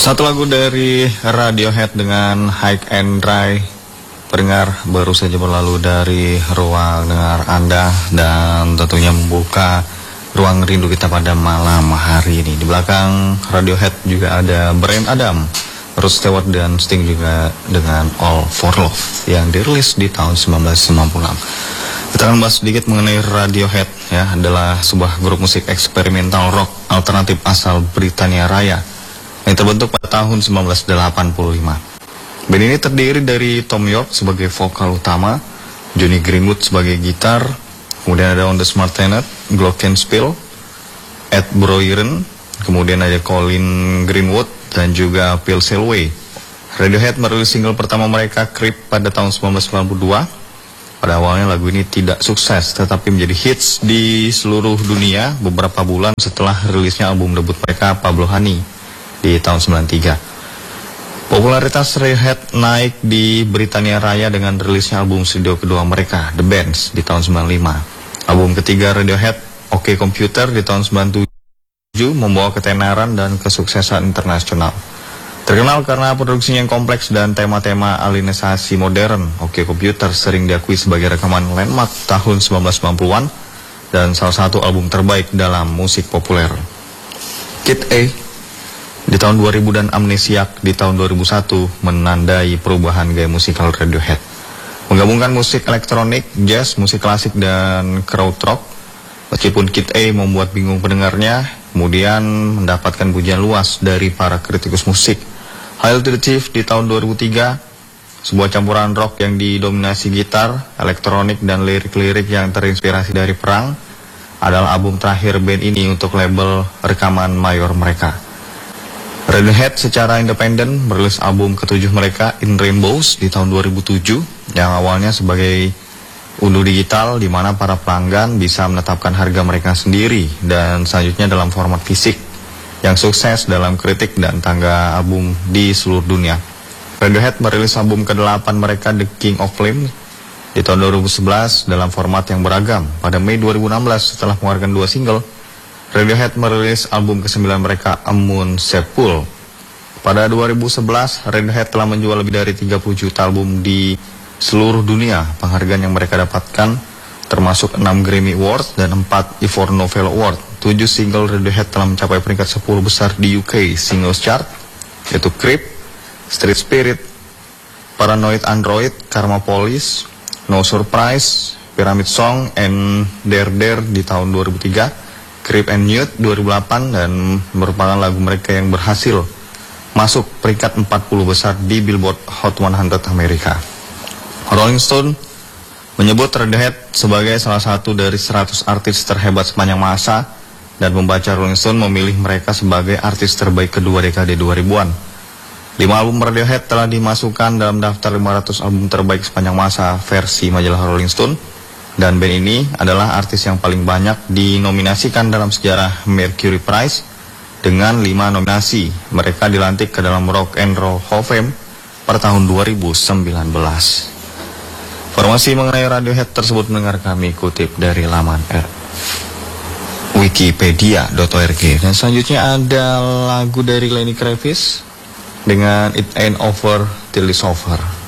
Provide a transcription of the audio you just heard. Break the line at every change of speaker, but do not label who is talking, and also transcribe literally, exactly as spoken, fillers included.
Satu lagu dari Radiohead dengan High and Dry. Pendengar, baru saja berlalu dari ruang dengar Anda dan tentunya membuka ruang rindu kita pada malam hari ini. Di belakang Radiohead juga ada Bryan Adams, Rod Stewart dan Sting juga dengan All for Love yang dirilis di tahun sembilan belas sembilan puluh enam. Kita akan bahas sedikit mengenai Radiohead, ya, adalah sebuah grup musik eksperimental rock alternatif asal Britania Raya yang terbentuk pada tahun sembilan belas delapan puluh lima. Band ini terdiri dari Thom Yorke sebagai vokal utama, Jonny Greenwood sebagai gitar, kemudian ada On the Smart Tenet, Glockenspiel, Ed Broiren, kemudian ada Colin Greenwood dan juga Phil Selway. Radiohead merilis single pertama mereka, Creep, pada tahun sembilan belas sembilan puluh dua. Pada awalnya lagu ini tidak sukses, tetapi menjadi hits di seluruh dunia beberapa bulan setelah rilisnya album debut mereka, Pablo Honey, di tahun sembilan puluh tiga. Popularitas Radiohead naik di Britania Raya dengan rilisnya album studio kedua mereka, The Bands, di tahun sembilan puluh lima. Album ketiga Radiohead, OK Computer, di tahun sembilan puluh tujuh, membawa ketenaran dan kesuksesan internasional. Terkenal karena produksinya yang kompleks dan tema-tema alinisasi modern, OK Computer sering diakui sebagai rekaman landmark tahun sembilan belas sembilan puluhan dan salah satu album terbaik dalam musik populer. Kid A di tahun dua ribu dan Amnesiac di tahun dua ribu satu menandai perubahan gaya musikal Radiohead. Menggabungkan musik elektronik, jazz, musik klasik, dan krautrock. Meskipun Kid A membuat bingung pendengarnya, kemudian mendapatkan pujian luas dari para kritikus musik. Hail to the Chief di tahun dua ribu tiga, sebuah campuran rock yang didominasi gitar, elektronik, dan lirik-lirik yang terinspirasi dari perang, adalah album terakhir band ini untuk label rekaman mayor mereka. Radiohead secara independen merilis album ketujuh mereka, In Rainbows, di tahun dua ribu tujuh, yang awalnya sebagai unduh digital di mana para pelanggan bisa menetapkan harga mereka sendiri, dan selanjutnya dalam format fisik yang sukses dalam kritik dan tangga album di seluruh dunia. Radiohead merilis album kedelapan mereka, The King of Flames, di tahun dua ribu sebelas dalam format yang beragam. Pada Mei dua ribu enam belas, setelah mengeluarkan dua single, Radiohead merilis album kesembilan mereka, A Moon Sepul. Pada dua ribu sebelas, Radiohead telah menjual lebih dari tiga puluh juta album di seluruh dunia. Penghargaan yang mereka dapatkan termasuk enam Grammy Awards dan empat Ivor Novello Award. tujuh single Radiohead telah mencapai peringkat sepuluh besar di U K Singles Chart, yaitu Creep, Street Spirit, Paranoid Android, Karma Police, No Surprise, Pyramid Song, and Dare Dare di tahun dua ribu tiga, Creep and Nude dua ribu delapan, dan merupakan lagu mereka yang berhasil masuk peringkat empat puluh besar di Billboard Hot seratus Amerika. Rolling Stone menyebut Radiohead sebagai salah satu dari seratus artis terhebat sepanjang masa, dan membaca Rolling Stone memilih mereka sebagai artis terbaik kedua dekade dua ribuan. Lima album Radiohead telah dimasukkan dalam daftar lima ratus album terbaik sepanjang masa versi majalah Rolling Stone, dan band ini adalah artis yang paling banyak dinominasikan dalam sejarah Mercury Prize dengan lima nominasi. Mereka dilantik ke dalam Rock and Roll Hall of Fame pada tahun dua ribu sembilan belas. Informasi mengenai Radiohead tersebut mendengar kami kutip dari laman R wikipedia dot org. Dan selanjutnya ada lagu dari Lenny Kravitz dengan It Ain't Over Till It's Over.